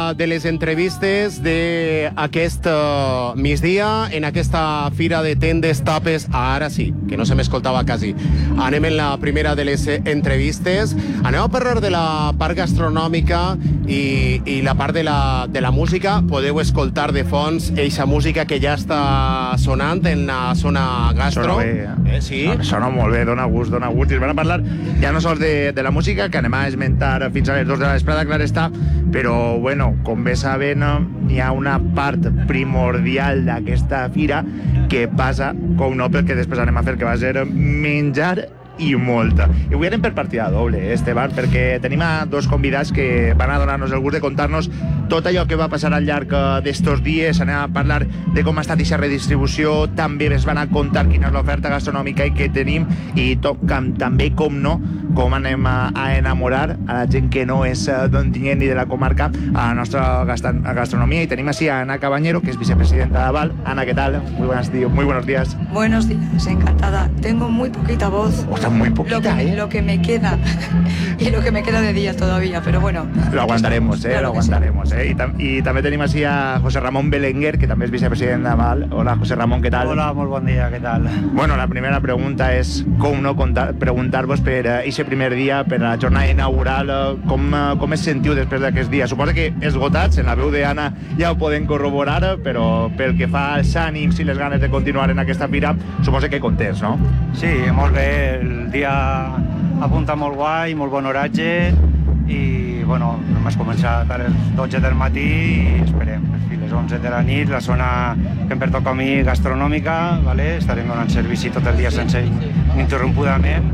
de les entrevistes d'aquest migdia en aquesta fira de tendes tapes. Ara sí, que no se m'escoltava quasi. Anem en la primera de les entrevistes. Anem a parlar de la part gastronòmica i la part de la música. Podeu escoltar de fons eixa música que ja està sonant en la zona gastro. Sona bé, Sí? Sona molt bé, dona gust. I es van a parlar ja no sols de la música, que anem a esmentar fins a les 2 de la vesprada, clar està, però, bueno, com bé saben, hi ha una part primordial d'aquesta fira que passa, com no, perquè després anem a fer, que va ser menjar i molta. I avui anem per partida doble, Esteban, perquè tenim a dos convidats que van a donar-nos el gust de contar-nos tot allò que va passar al llarg d'estos dies. Anem a parlar de com ha estat aquesta redistribució, també ens van a contar quina és l'oferta gastronòmica i què tenim, i també, com no, com anem a enamorar a la gent que no és d'Ontinyent ni de la comarca a la nostra gastronomia. I tenim així a Ana Cabañero, que és vicepresidenta de Val. Ana, ¿qué tal? Muy buenos días. Buenos días, encantada. Tengo muy poquita voz. Muy poquita, lo que me queda y lo que me queda de día todavía, pero bueno. Lo aguantaremos, lo aguantaremos. Y també tenim així a José Ramón Belenguer, que també és vicepresident de Val. Hola, José Ramón, què tal? Hola, molt bon dia, què tal? Bueno, la primera pregunta és com no preguntar-vos per aquest primer dia, per la jornada inaugural, com es sentiu després d'aquest dia? Suposo que esgotats, en la veu d'Anna ja ho podem corroborar, però pel que fa als ànims i les ganes de continuar en aquesta fira, suposo que contents, no? Sí, molt bé, el dia apunta molt guai, molt bon horatge, i bueno, hem començat a les 12 del matí i esperem fins les 11 de la nit, la zona que em pertoca a mi gastronòmica, ¿vale? Estarem donant servici tot el dia sense ininterrompudament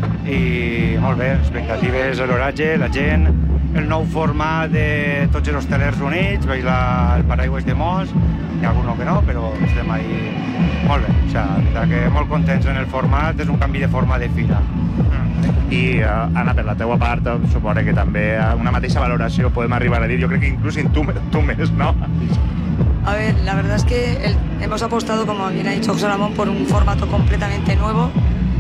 i molt bé, expectatives de l'horatge, la gent, el nou format de tots els hostelers units, veig el paraigües de Mos, hi ha algun que no, però estem ahí molt bé, o sigui, que molt contents en el format, és un canvi de forma de fira. I, Anna, per la teua part, suposo que també una mateixa valoració podem arribar a dir, jo crec que inclús tu més, ¿no? A ver, la verdad es que hemos apostado, como bien ha dicho José Ramón, por un formato completamente nuevo,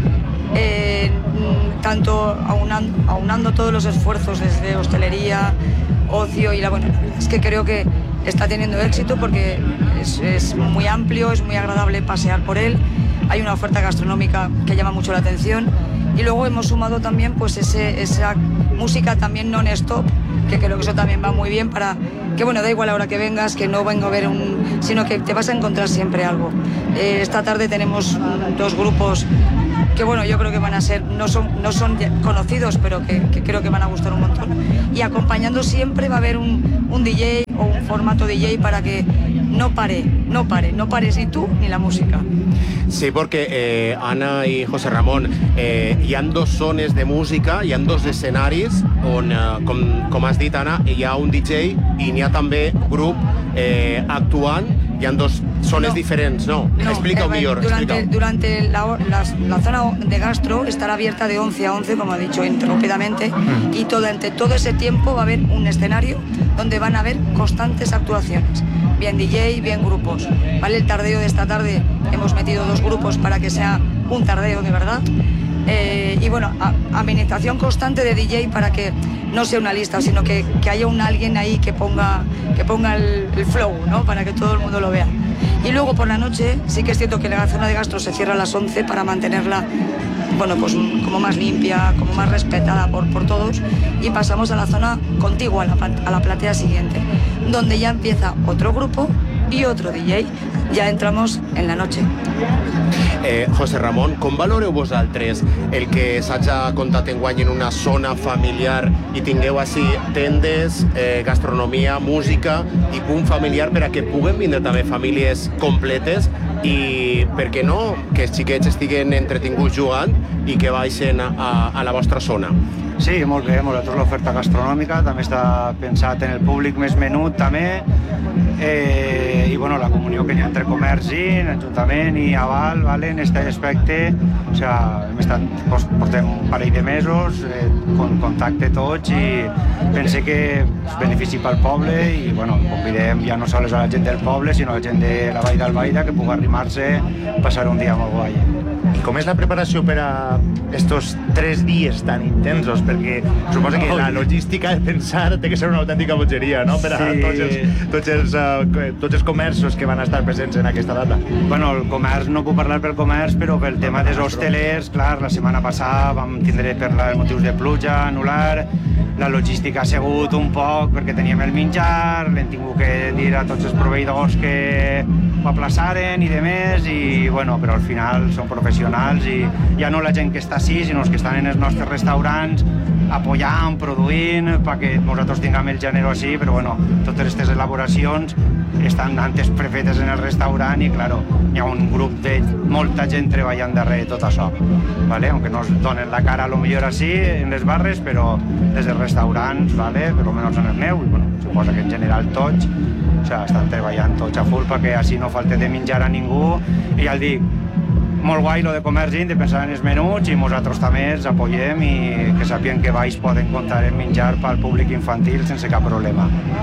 tanto aunando todos los esfuerzos desde hostelería, ocio y la verdad es que creo que está teniendo éxito porque es muy amplio, es muy agradable pasear por él, hay una oferta gastronómica que llama mucho la atención y luego hemos sumado también pues esa música también non-stop, que creo que eso también va muy bien para que, bueno, da igual la hora que vengas, que no vengo a ver sino que te vas a encontrar siempre algo. Esta tarde tenemos dos grupos que, bueno, yo creo que van a ser, no son conocidos, pero que creo que van a gustar un montón. Y acompañando siempre va a haber un DJ o un formato DJ para que no pares ni tú ni la música. Sí, porque Ana i José Ramón, hi ha dos zones de música, hi ha dos escenaris on, com has dit, Ana, hi ha un DJ i n'hi ha també grup actuant. Hi ha dos zones diferents, ¿no? Explica-ho millor. Durante la zona de gastro estará abierta de 11 a 11, como ha dicho, ininterrumpidamente, y entre todo ese tiempo va a haber un escenario donde van a haber constantes actuaciones, bien DJ, bien grupos, ¿vale? El tardeo de esta tarde hemos metido dos grupos para que sea un tardeo de verdad. Y bueno, amenización constante de DJ para que no sea una lista, sino que haya alguien ahí que ponga el flow, ¿no? Para que todo el mundo lo vea. Y luego por la noche sí que es cierto que la zona de gastro se cierra a las 11 para mantenerla, bueno, pues como más limpia, como más respetada por todos, y pasamos a la zona contigua, a la platea siguiente, donde ya empieza otro grupo y otro DJ. Ja entramos en la noche. José Ramón, com valoreu vosaltres el que s'hagi comptat enguany en una zona familiar i tingueu així tendes, gastronomia, música i punt familiar per a que puguen vindre també famílies completes i, per què no, que els xiquets estiguen entretinguts jugant i que baixen a la vostra zona? Sí, molt bé, nosaltres l'oferta gastronòmica també està pensat en el públic més menut també, i bueno, la comunió que hi ha entre comerç i l'Ajuntament i Aval, vale, en aquest aspecte, o sea, portem un parell de mesos en contacte tots i pense que és benefici pel poble i bueno, convidem ja no sols a la gent del poble sinó a la gent de la Vall d'Albaida que pugui arrimar-se a passar un dia molt guai. I com és la preparació per a estos 3 dies tan intensos? Perquè suposo que la logística de pensar té que ser una autèntica bogeria, no? Per a tots els comerços que van estar presents en aquesta data. Bueno, el comerç, no puc parlar pel comerç, però pel tema dels hostelers, clar, la setmana passada vam tindre per motius de pluja, anul·lar, la logística ha sigut un poc perquè teníem el menjar, l'hem tingut que dir a tots els proveïdors que ho aplaçaren i demés, i bueno, però al final són professionals i ja no la gent que està així, sinó els que estan en els nostres restaurants apoyant, produint, perquè nosaltres tinguem el gènere així, però bueno, totes aquestes elaboracions estan antes prefetes en el restaurant i, claro, hi ha un grup de molta gent treballant darrere tot això, ¿vale? Aunque no es donen la cara a lo millor així en les barres, però des dels restaurants, ¿vale? Per lo menos en el meu, i bueno, suposa que en general tots, o sea, estan treballant tots a full perquè així no falte de menjar a ningú, i ja el dic, molt guai lo de Comerç de pensar en els menuts, i nosaltres també els apoyem i que sàpien que baix poden comptar en menjar pel públic infantil sense cap problema.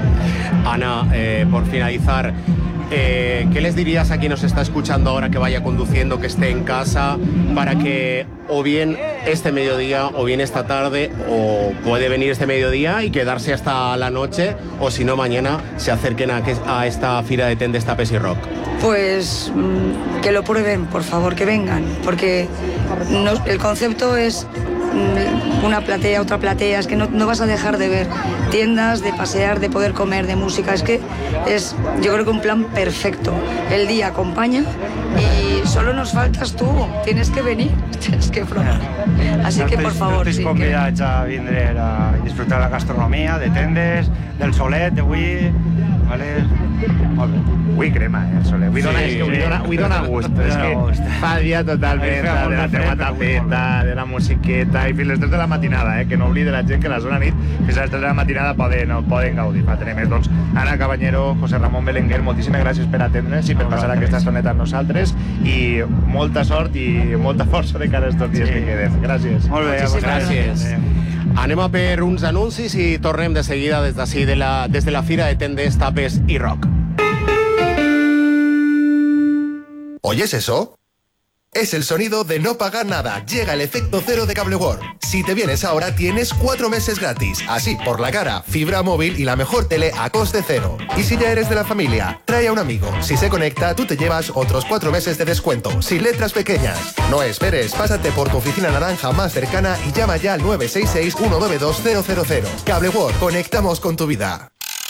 Ana, por finalizar, ¿qué les dirías a quien nos está escuchando ahora que vaya conduciendo, que esté en casa, para que o bien este mediodía o bien esta tarde, o puede venir este mediodía y quedarse hasta la noche, o si no mañana se acerquen a esta fira de tendes, tapes y rock? Pues que lo prueben, por favor, que vengan, porque el concepto es una platea, otra platea, es que no vas a dejar de ver tiendas, de pasear, de poder comer, de música, es que es, yo creo que un plan perfecto. El día acompaña y solo nos faltas tú, tienes que venir, tienes que probar. Así que por favor, sí. Convidats a vindre a disfrutar la gastronomia, de tendes, del solet d'avui, ¿vale? Molt bé. Avui crema, el solet. Avui dona gust. És que fa dia totalment de la teva tapeta, de la musiqueta, i fins les 3 de la matinada, que no oblidi la gent que a la zona nit fins a les 3 de la matinada poden gaudir. Faltaré més. Doncs, Ana Cabanyero, José Ramón Belenguer, moltíssimes gràcies per atendre'ns i per passar aquesta estoneta amb nosaltres, i molta sort i molta força de cara a estos dies que queden. Gràcies. Molt bé, gràcies. Anem a per uns anuncis i tornem de seguida des d'ací, des de la Fira de Tendes, Tapes i Rock. ¿Oyes eso? Es el sonido de no pagar nada. Llega el efecto cero de Cable World. Si te vienes ahora, tienes 4 meses gratis. Así, por la cara, fibra móvil y la mejor tele a coste cero. Y si ya eres de la familia, trae a un amigo. Si se conecta, tú te llevas otros 4 meses de descuento, sin letras pequeñas. No esperes, pásate por tu oficina naranja más cercana y llama ya al 966-192-000. Cable World, conectamos con tu vida.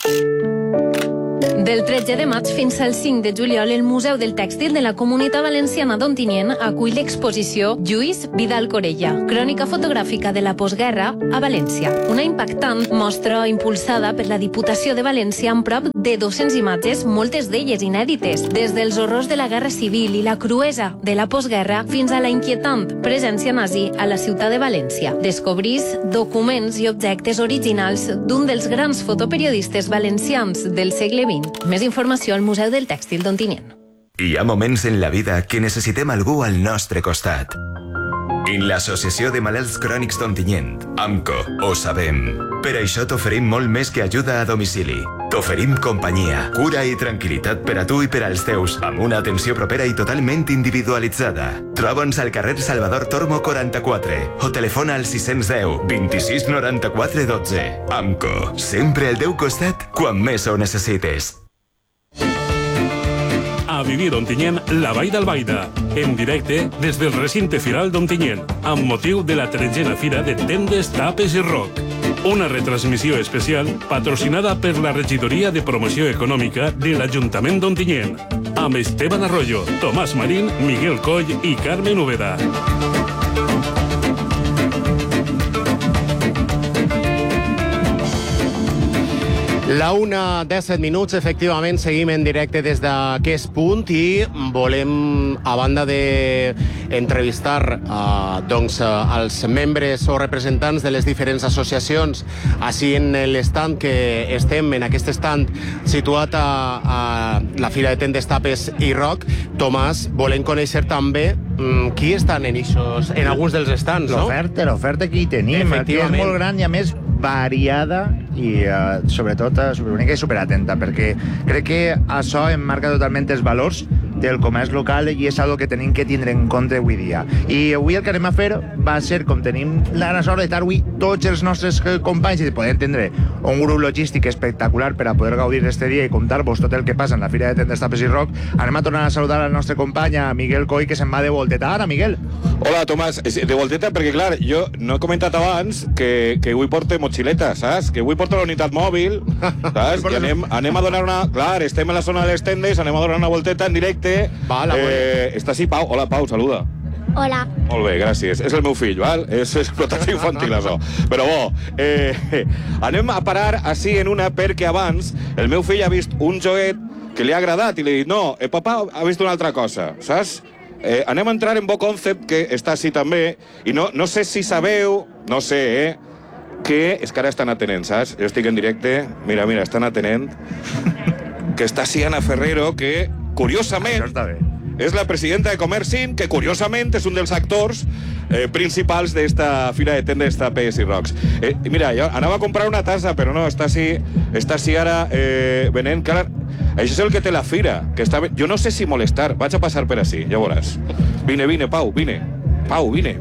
Del 13 de maig fins al 5 de juliol, el Museu del Tèxtil de la Comunitat Valenciana d'Ontinyent acull l'exposició Lluís Vidal Corella, crònica fotogràfica de la postguerra a València. Una impactant mostra impulsada per la Diputació de València amb prop de 200 imatges, moltes d'elles inèdites, des dels horrors de la Guerra Civil i la cruesa de la postguerra fins a la inquietant presència nazi a la ciutat de València. Descobrís documents i objectes originals d'un dels grans fotoperiodistes valencians del segle XX. Més informació al Museu del Tèxtil d'Ontinyent. Hi ha moments en la vida que necessitem algú al nostre costat. En l'Associació de Malalts Crònics d'Ontinyent, AMCO, ho sabem. Per això t'oferim molt més que ajuda a domicili. T'oferim companyia, cura i tranquil·litat per a tu i per als teus, amb una atenció propera i totalment individualitzada. Troba'ns al carrer Salvador Tormo 44 o telefona al 610 26 94 12. AMCO, sempre al teu costat quan més ho necessites. A vivir Ontinyent, la Vall d'Albaida, en directe des del recinte firal d'Ontinyent, amb motiu de la 13a Fira de Tendes, Tapes i Rock. Una retransmissió especial patrocinada per la Regidoria de Promoció Econòmica de l'Ajuntament d'Ontinyent, amb Esteban Arroyo, Tomàs Marín, Miguel Coll i Carmen Úbeda. La 1:17 minuts, efectivament, seguim en directe des d'aquest punt i volem, a banda d'entrevistar els membres o representants de les diferents associacions, així en l'estand que estem, en aquest estand situat a la Fira de Tendes, Tapes i Rock, Tomàs, volem conèixer també qui estan en alguns dels estands, no? L'oferta que hi tenim, que és molt gran i a més variada i sobretot superbonica i superatenta, perquè crec que això emmarca totalment els valors del comerç local i és algo que tenim que tindre en compte avui dia. I avui el que anem a fer va ser, com tenim la gran sort d'estar avui tots els nostres companys i de poder entendre un grup logístic espectacular per a poder gaudir d'este dia i contar-vos tot el que passa en la Fira de Tendes, Tapes i Rock, anem a tornar a saludar al nostre company, a Miguel Coy, que se'n va de volteta. Ara, Miguel. Hola, Tomàs. De volteta perquè, clar, jo no he comentat abans que avui porto motxileta, saps? Que avui porto la unitat mòbil, saps? I anem a donar una... Clar, estem a la zona de les tendes, anem a donar una volteta en directe. Està així, Pau. Hola, Pau, saluda. Hola. Molt bé, gràcies. És el meu fill, val? És explotació infantil, això. Però anem a parar així en una perquè abans el meu fill ha vist un joguet que li ha agradat i li he dit, no, papà ha vist una altra cosa, saps? Anem a entrar en Bo Concept, que està així també, i no sé si sabeu, no sé, que és que ara estan atenent, saps? Jo estic en directe, mira, estan atenent, que està així Ana Ferrero, que, curiosament, és la presidenta de Comercin, que curiosament és un dels actors principals d'esta Fira de Tendes, Tapes i Rocs. Mira, jo anava a comprar una tassa, però no, està així ara venent. Clar, això és el que té la fira, que està... Jo no sé si molestar, vaig a passar per així, ja veuràs. Vine, Pau, vine. Pau, vine.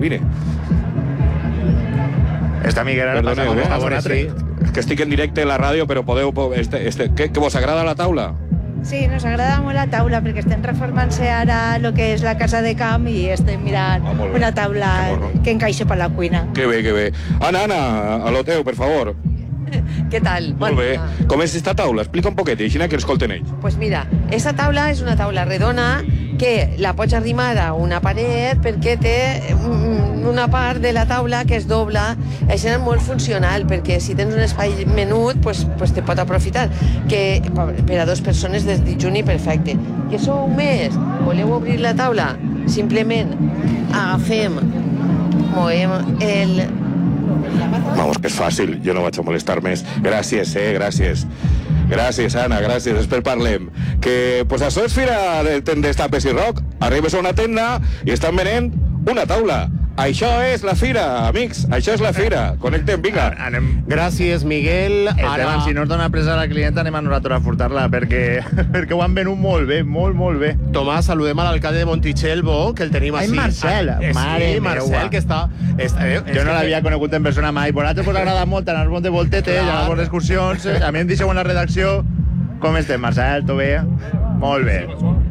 Està Miguel ara passa com està vosaltres. Que estic en directe a la ràdio, però podeu... Que vos agrada la taula? Sí, nos agrada molt la taula perquè estem reformant-se ara el que és la casa de camp i estem mirant una taula que encaixa per la cuina. Que bé. Ana, a lo teu, per favor. Què tal? Molt bé. Com és esta taula? Explica un poquet, així que l'escolten ells. Pues mira, esta taula és una taula redona que la pots arrimar a una paret perquè té una part de la taula que es dobla. Això és molt funcional perquè si tens un espai menut pues te pot aprofitar, que per a 2 persones des de juni perfecte. Que sou més? Voleu obrir la taula? Simplement agafem, movem el... Vamos, que és fàcil, jo no vaig a molestar més. Gràcies, gràcies. Gràcies, Anna, gràcies, després parlem. Que, pues això és Fira de Tendes, Tapes i Rock. Arribes a una tenda i estan venent una taula. Això és la fira, amics, això és la fira. Connectem, vinga. Gràcies, Miguel. Esteban, si no es dona presa a la clienta, anem a nosaltres a furtar-la, perquè ho han venut molt bé, molt bé. Tomàs, saludem a l'alcalde de Montitxelvo, que el tenim així. Marcel, mare sí, Marcel, que està... Jo no l'havia conegut en persona mai. Vosaltres vos agrada molt anar-vos de voltetes, anar-vos d'excursions. A mi em deixeu en la redacció. Com estem, Marcel? Tot bé? Molt bé.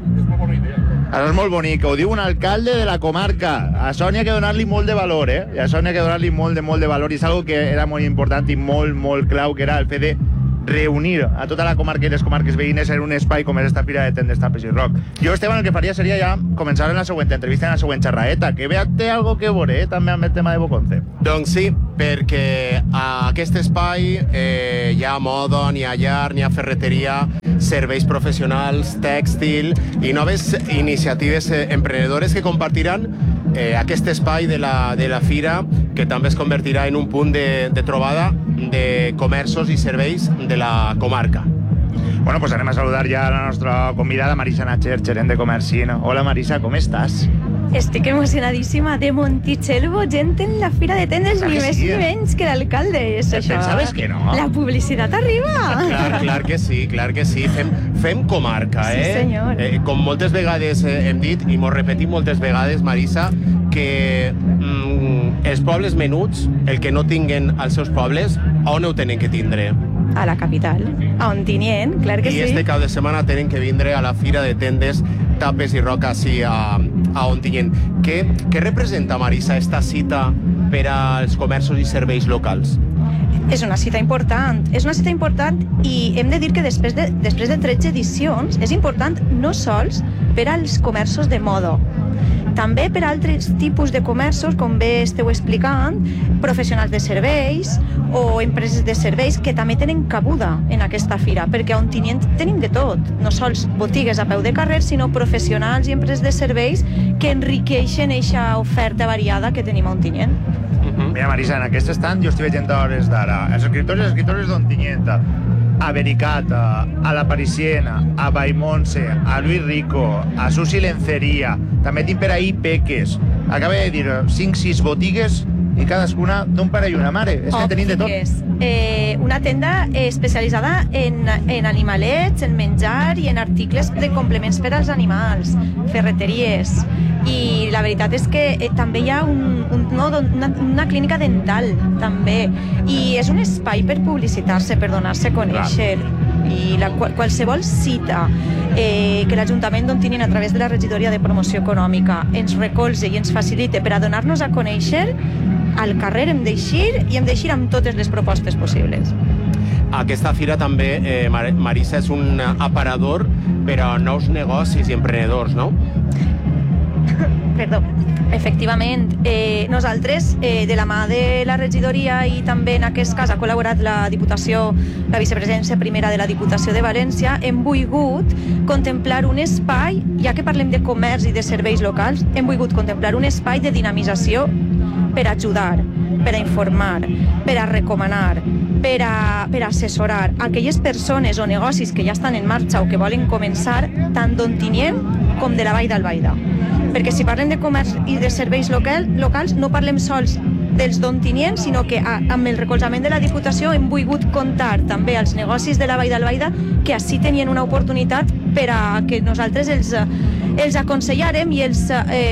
Això és molt bonic, ho diu un alcalde de la comarca. A això n'hi ha que donar-li molt de valor, I a això n'hi ha que donar-li molt de valor. I és algo que era molt important i molt clau, que era el fet de reunir a tota la comarca i les comarques veïnes en un espai com és esta Fira de Tendes, Tapes i Rock. Jo, Esteban, el que faria seria ja començar en la següent entrevista, en la següent xerraeta, que té algo que veure, també amb el tema de Bo Concept. Doncs sí, perquè a aquest espai hi ha moda, n'hi ha llar, n'hi ha ferreteria, serveis professionals, tèxtil i noves iniciatives emprenedores que compartiran aquest espai de la fira, que també es convertirà en un punt de trobada de comerços i serveis de la comarca. Bueno, pues anem a saludar ja a la nostra convidada, Marisa Nacher, gerent de Comercin. Hola, Marisa, com estàs? Estic emocionadíssima, de Montitxelvo, gent en la Fira de Tendes, ni més ni menys que l'alcalde. Pensaves que no? La publicitat arriba! Clar que sí. Fem comarca, Sí, senyor. Com moltes vegades hem dit, i m'ho repetim moltes vegades, Marisa, que els pobles menuts, el que no tinguen als seus pobles, on ho tenen que tindre? A la capital, a Ontinyent, clar que sí. I este cap de setmana tenen que vindre a la Fira de Tendes, Tapes i Rock, així a Ontinyent. Què representa, Marisa, esta cita per als comerços i serveis locals? És una cita important i hem de dir que després de 13 edicions és important no sols per als comerços de moda, també per altres tipus de comerços, com bé esteu explicant, professionals de serveis o empreses de serveis que també tenen cabuda en aquesta fira, perquè a Ontinyent tenim de tot, no sols botigues a peu de carrer, sinó professionals i empreses de serveis que enriqueixen aquesta oferta variada que tenim a Ontinyent. Mira, Marisa, en aquest estant jo estic veient a hores d'ara els escriptors i les escriptores d'Ontinyent, a Vericat, a La Parisiena, a Vallmonse, a Luis Rico, a Susi Lencería, també tinc per ahí Peques. Acaba de dir 5-6 botigues i cadascuna d'un pare i una mare. És que tenim de tot. Una tenda especialitzada en animalets, en menjar i en articles de complements per als animals, ferreteries. I la veritat és que també hi ha una clínica dental, també. I és un espai per publicitar-se, per donar-se a conèixer. I qualsevol cita que l'Ajuntament d'Ontinyent, a través de la regidoria de promoció econòmica, ens recolze i ens facilite per a donar-nos a conèixer, al carrer hem d'eixir i hem d'eixir amb totes les propostes possibles. Aquesta fira també, Marisa, és un aparador per a nous negocis i emprenedors, no? Perdó. Efectivament, nosaltres, de la mà de la regidoria i també en aquest cas ha col·laborat la Diputació, la vicepresidència primera de la Diputació de València, hem volgut contemplar un espai, ja que parlem de comerç i de serveis locals, hem volgut contemplar un espai de dinamització per ajudar, per a informar, per a recomanar, per a assessorar aquelles persones o negocis que ja estan en marxa o que volen començar, tant d'Ontinyent com de la Vall d'Albaida. Perquè si parlem de comerç i de serveis locals no parlem sols dels d'Ontinyent, sinó que amb el recolzament de la Diputació hem volgut comptar també als negocis de la Vall d'Albaida que així tenien una oportunitat per a que nosaltres els aconsellàrem i els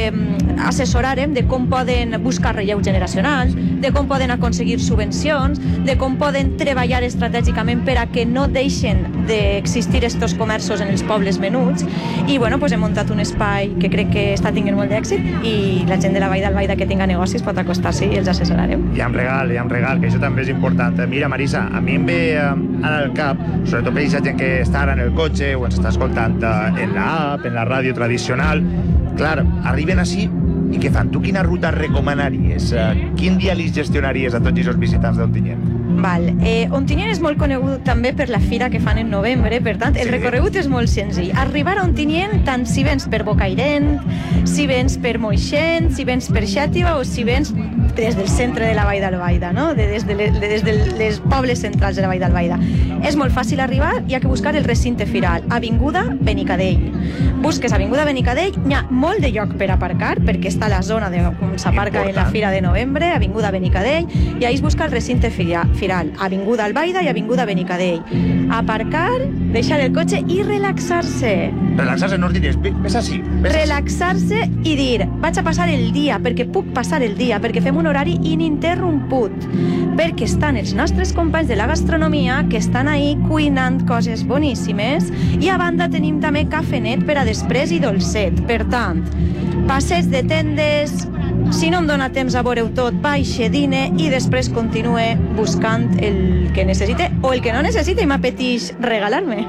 assessoràrem de com poden buscar relleu generacional, de com poden aconseguir subvencions, de com poden treballar estratègicament per a que no deixen d'existir estos comerços en els pobles menuts. I bueno, pues hem muntat un espai que crec que està tenint molt d'èxit i la gent de la Vall d'Albaida que tinga negocis pot acostar-s'hi i els assessorarem. Hi ha un regal, que això també és important. Mira, Marisa, a mi em ve ara al cap, sobretot per aquesta gent que està ara en el cotxe o ens està escoltant en l'app, en la ràdio tradicional. Clar, arriben així i què fan? Tu quina ruta recomanaries? Quin dia li gestionaries a tots aquests visitants d'Ontinyent? Ontinyent és molt conegut també per la fira que fan en novembre, per tant, el recorregut és molt senzill. Arribar a Ontinyent, tant si vens per Bocairent, si vens per Moixent, si vens per Xàtiva o si vens des del centre de la Vall d'Albaida, no? des de les pobles centrals de la Vall d'Albaida. És molt fàcil arribar, hi ha que buscar el recinte firal, Avinguda Benicadell. Busques Avinguda Benicadell, n'hi ha molt de lloc per aparcar, perquè està a la zona on s'aparca en la fira de novembre, Avinguda Benicadell, i ahí es busca el recinte firal, Avinguda Albaida i Avinguda Benicadell. Aparcar, deixar el cotxe i relaxar-se. Relaxar-se, no us diries, ves així. Relaxar-se i dir, vaig a passar el dia, perquè puc passar el dia, perquè fem un horari ininterromput, perquè estan els nostres companys de la gastronomia que estan ahí cuinant coses boníssimes i a banda tenim també cafenet per a després i dolcet. Per tant, passeig de tendes, si no em dóna temps a veure-ho tot, baixe, dine i després continue buscant el que necessite o el que no necessite i m'apeteix regalar-me.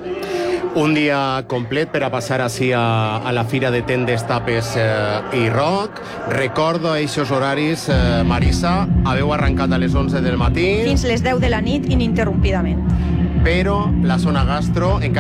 Un dia complet per a passar així a la Fira de Tendes, Tapes i Roc. Recordo aquests horaris, Marisa, haveu arrencat a les 11 del matí. Fins les 10 de la nit ininterrompidament. Però la zona gastro encara